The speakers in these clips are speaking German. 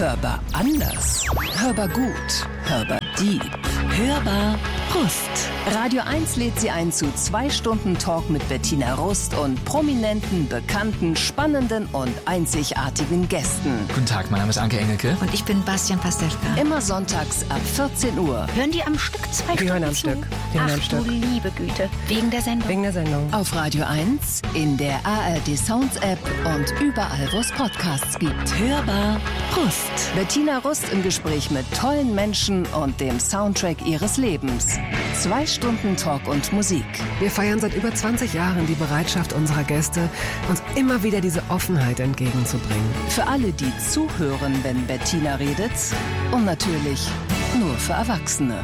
Hörbar anders. Hörbar gut. Hörbar deep. Hörbar Rust. Radio 1 lädt Sie ein zu 2 Stunden Talk mit Bettina Rust und prominenten, bekannten, spannenden und einzigartigen Gästen. Guten Tag, mein Name ist Anke Engelke. Und ich bin Bastian Pastewka. Immer sonntags ab 14 Uhr. Hören die am Stück 2 Stunden? Die hören am Stück. Ach du liebe Güte. Wegen der Sendung? Wegen der Sendung. Auf Radio 1, in der ARD Sounds App und überall, wo es Podcasts gibt. Hörbar Rust. Bettina Rust im Gespräch mit tollen Menschen und dem Soundtrack ihres Lebens. 2 Stunden Talk und Musik. Wir feiern seit über 20 Jahren die Bereitschaft unserer Gäste, uns immer wieder diese Offenheit entgegenzubringen. Für alle, die zuhören, wenn Bettina redet. Und natürlich nur für Erwachsene.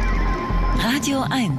Radio 1.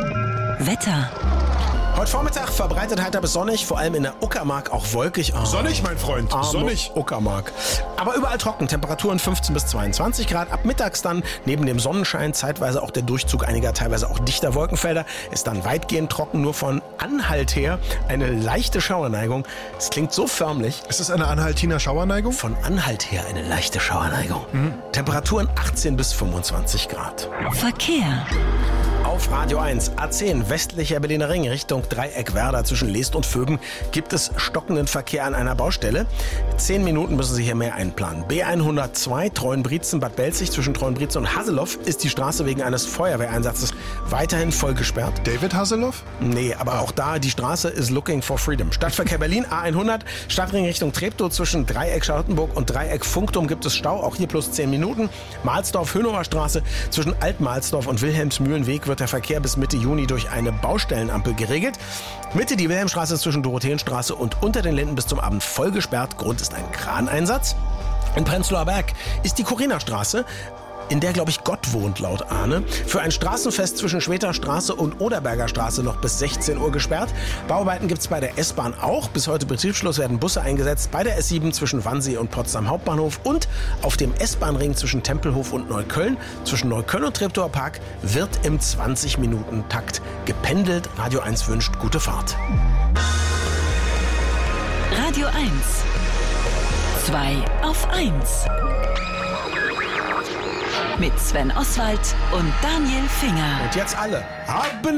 Wetter. Heute Vormittag verbreitet heiter bis sonnig, vor allem in der Uckermark auch wolkig. Oh, Sonnig, mein Freund, sonnig. Uckermark. Aber überall trocken, Temperaturen 15 bis 22 Grad. Ab mittags dann neben dem Sonnenschein zeitweise auch der Durchzug einiger teilweise auch dichter Wolkenfelder. Ist dann weitgehend trocken, nur von Anhalt her eine leichte Schauerneigung. Es klingt so förmlich. Ist es eine Anhaltiner Schauerneigung? Von Anhalt her eine leichte Schauerneigung. Temperaturen 18 bis 25 Grad. Verkehr. Auf Radio 1, A10, westlicher Berliner Ring, Richtung Dreieck Werder zwischen Leest und Vöben, gibt es stockenden Verkehr an einer Baustelle. 10 Minuten müssen Sie hier mehr einplanen. B102, Treuenbrietzen, Bad Belzig, zwischen Treuenbrietzen und Hasselhoff ist die Straße wegen eines Feuerwehreinsatzes weiterhin voll gesperrt. David Hasselhoff? Nee, aber auch da, die Straße is looking for freedom. Stadtverkehr Berlin, A100, Stadtring Richtung Treptow, zwischen Dreieck Charlottenburg und Dreieck Funkturm gibt es Stau, auch hier plus 10 Minuten. Mahlsdorf, Hönower Straße, zwischen Alt-Mahlsdorf und Wilhelmsmühlenweg wird der Verkehr bis Mitte Juni durch eine Baustellenampel geregelt. Mitte die Wilhelmstraße zwischen Dorotheenstraße und unter den Linden bis zum Abend voll gesperrt. Grund ist ein Kraneinsatz. In Prenzlauer Berg ist die Corinna-Straße, in der, glaube ich, Gott wohnt, laut Ahne, für ein Straßenfest zwischen Schweter Straße und Oderberger Straße noch bis 16 Uhr gesperrt. Bauarbeiten gibt es bei der S-Bahn auch. Bis heute Betriebsschluss werden Busse eingesetzt bei der S7 zwischen Wannsee und Potsdam Hauptbahnhof und auf dem S-Bahn-Ring zwischen Tempelhof und Neukölln. Zwischen Neukölln und Treptower Park wird im 20-Minuten-Takt gependelt. Radio 1 wünscht gute Fahrt. Radio 1. 2 auf 1. Mit Sven Oswald und Daniel Finger. Und jetzt alle. Haben